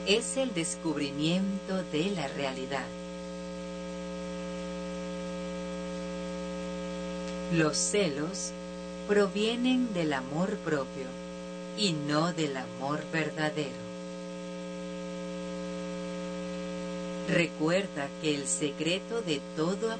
es el descubrimiento de la realidad. Los celos provienen del amor propio y no del amor verdadero. Recuerda que el secreto de todo